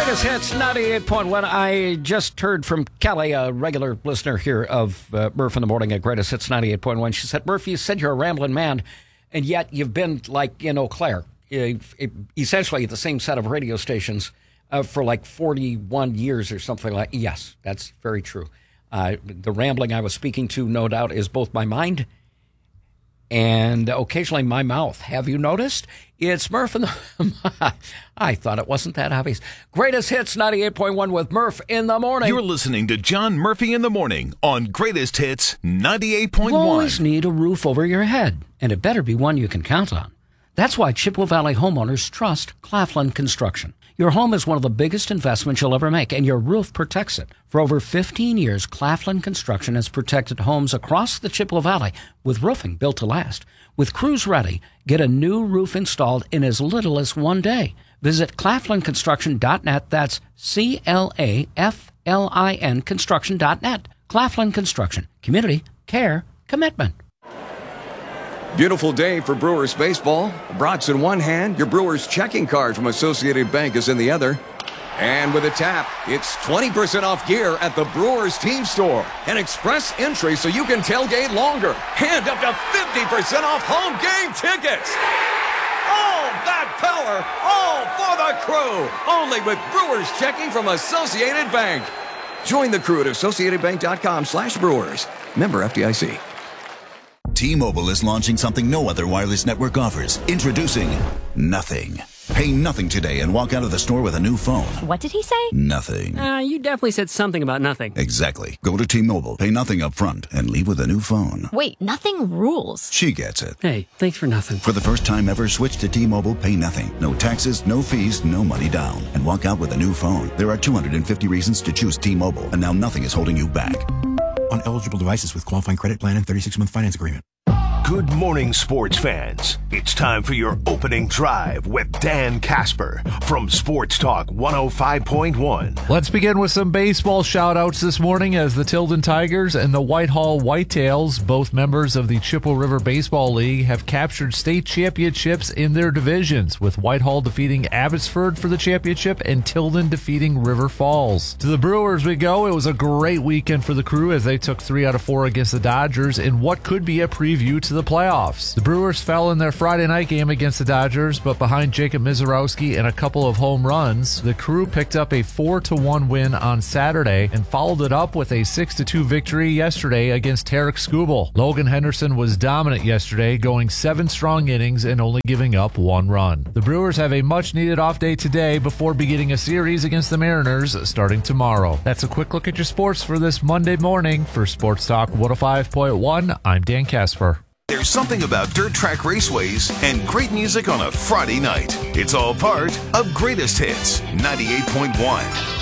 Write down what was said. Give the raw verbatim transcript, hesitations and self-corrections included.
Greatest Hits ninety-eight point one. I just heard from Kelly, a regular listener here of uh, Murph in the Morning at Greatest Hits ninety-eight point one. She said, Murph, you said you're a rambling man, and yet you've been like in Eau Claire, uh, essentially the same set of radio stations uh, for like forty-one years or something like that. Yes, that's very true. Uh, the rambling I was speaking to, no doubt, is both my mind and occasionally my mouth. Have you noticed? It's Murph in the... I thought it wasn't that obvious. Greatest Hits ninety-eight point one with Murph in the Morning. You're listening to John Murphy in the Morning on Greatest Hits ninety-eight point one. You always need a roof over your head, and it better be one you can count on. That's why Chippewa Valley homeowners trust Claflin Construction. Your home is one of the biggest investments you'll ever make, and your roof protects it. For over fifteen years, Claflin Construction has protected homes across the Chippewa Valley with roofing built to last. With crews ready, get a new roof installed in as little as one day. Visit claflin construction dot net. That's C L A F L I N construction dot net. Claflin Construction. Community, care, commitment. Beautiful day for Brewers baseball. Brats in one hand, your Brewers checking card from Associated Bank is in the other. And with a tap, it's twenty percent off gear at the Brewers team store. An express entry so you can tailgate longer. And up to fifty percent off home game tickets. All that power, all for the crew. Only with Brewers checking from Associated Bank. Join the crew at associated bank dot com slash brewers. Member F D I C. T-Mobile is launching something no other wireless network offers. Introducing Nothing. Pay nothing today and walk out of the store with a new phone. What did he say? Nothing. Uh, you definitely said something about nothing. Exactly. Go to T-Mobile, pay nothing up front, and leave with a new phone. Wait, nothing rules. She gets it. Hey, thanks for nothing. For the first time ever, switch to T-Mobile, pay nothing. No taxes, no fees, no money down. And walk out with a new phone. There are two hundred fifty reasons to choose T-Mobile, and now nothing is holding you back. On eligible devices with qualifying credit plan and thirty-six month finance agreement. Good morning, sports fans. It's time for your opening drive with Dan Casper from Sports Talk one oh five point one. Let's begin with some baseball shout-outs this morning as the Tilden Tigers and the Whitehall Whitetails, both members of the Chippewa River Baseball League, have captured state championships in their divisions, with Whitehall defeating Abbotsford for the championship and Tilden defeating River Falls. To the Brewers we go. It was a great weekend for the crew as they took three out of four against the Dodgers in what could be a preview to the playoffs. The Brewers fell in their Friday night game against the Dodgers, but behind Jacob Mizorowski and a couple of home runs, the crew picked up a four to one win on Saturday and followed it up with a six to two victory yesterday against Tarek Skubal. Logan Henderson was dominant yesterday, going seven strong innings and only giving up one run. The Brewers have a much-needed off day today before beginning a series against the Mariners starting tomorrow. That's a quick look at your sports for this Monday morning. For Sports Talk one oh five point one, I'm Dan Casper. There's something about dirt track raceways and great music on a Friday night. It's all part of Greatest Hits ninety-eight point one.